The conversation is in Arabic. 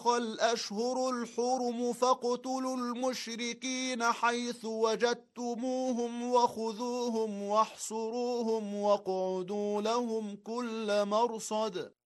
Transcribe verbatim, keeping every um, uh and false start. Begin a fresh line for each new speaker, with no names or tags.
الأشهر الحرم فاقتلوا المشركين حيث وجدتموهم وخذوهم واحصروهم واقعدوا لهم كل مرصد